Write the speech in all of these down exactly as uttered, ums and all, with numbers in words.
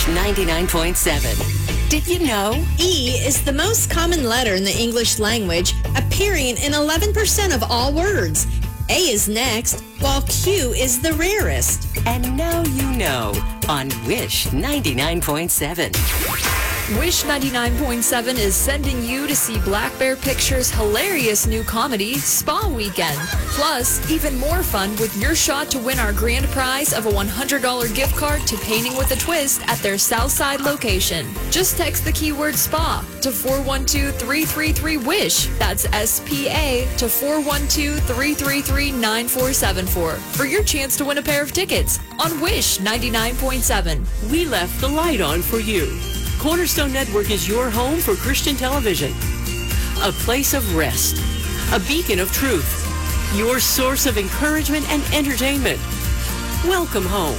ninety-nine point seven. Did you know? E is the most common letter in the English language, appearing in eleven percent of all words. A is next, while Q is the rarest. And now you know on Wish ninety-nine point seven. Wish ninety-nine point seven is sending you to see Black Bear Pictures' hilarious new comedy, Spa Weekend. Plus, even more fun with your shot to win our grand prize of a one hundred dollars gift card to Painting with a Twist at their Southside location. Just text the keyword SPA to four one two, three three three, WISH. That's S P A to four one two, three three three, nine four seven four for your chance to win a pair of tickets on Wish ninety-nine point seven. We left the light on for you. Cornerstone Network is your home for Christian television. A place of rest. A beacon of truth. Your source of encouragement and entertainment. Welcome home.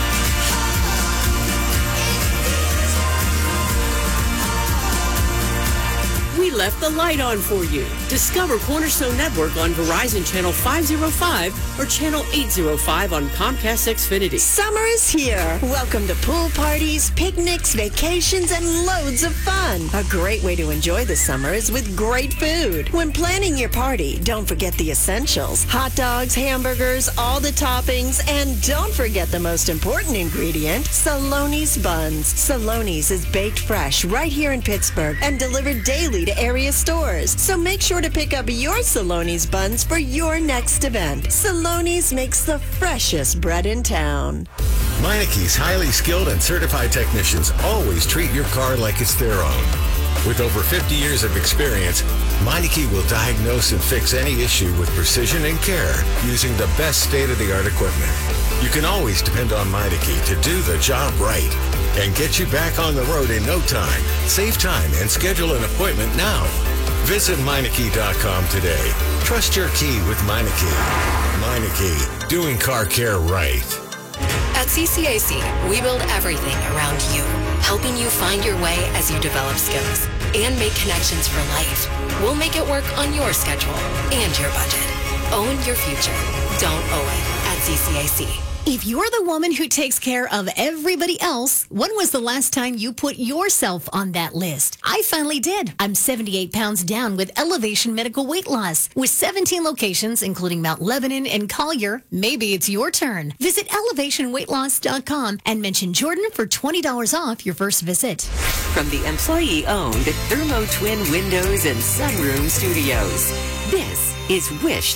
We left the light on for you. Discover Cornerstone Network on Verizon Channel five oh five or Channel eight oh five on Comcast Xfinity. Summer is here. Welcome to pool parties, picnics, vacations, and loads of fun. A great way to enjoy the summer is with great food. When planning your party, don't forget the essentials. Hot dogs, hamburgers, all the toppings, and don't forget the most important ingredient, Saloni's buns. Saloni's is baked fresh right here in Pittsburgh and delivered daily to area stores. So make sure to pick up your Saloni's buns for your next event. Saloni's makes the freshest bread in town. Meineke's highly skilled and certified technicians always treat your car like it's their own. With over fifty years of experience, Meineke will diagnose and fix any issue with precision and care using the best state-of-the-art equipment. You can always depend on Meineke to do the job right and get you back on the road in no time. Save time and schedule an appointment now. Visit Meineke dot com today. Trust your key with Meineke. Meineke, doing car care right. At C C A C, we build everything around you, helping you find your way as you develop skills and make connections for life. We'll make it work on your schedule and your budget. Own your future. Don't owe it at C C A C. If you're the woman who takes care of everybody else, when was the last time you put yourself on that list? I finally did. I'm seventy-eight pounds down with Elevation Medical Weight Loss. With seventeen locations, including Mount Lebanon and Collier, maybe it's your turn. Visit elevation weight loss dot com and mention Jordan for twenty dollars off your first visit. From the employee-owned Thermo Twin Windows and Sunroom Studios, this is Wish